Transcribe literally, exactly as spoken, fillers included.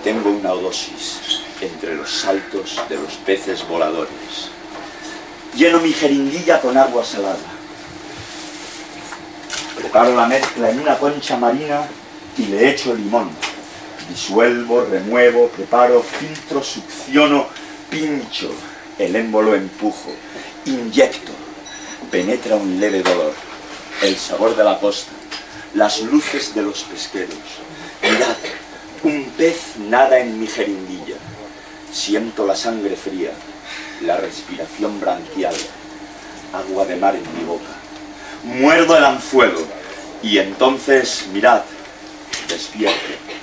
tengo una odosis entre los saltos de los peces voladores. Lleno mi jeringuilla con agua salada. Preparo la mezcla en una concha marina y le echo limón. Disuelvo, remuevo, preparo, filtro, succiono, pincho. El émbolo empujo, inyecto. Penetra un leve dolor. El sabor de la costa. Las luces de los pesqueros. Mirad, un pez nada en mi jeringuilla. Siento la sangre fría, la respiración branquial, agua de mar en mi boca. Muerdo el anzuelo y entonces, mirad, despierto.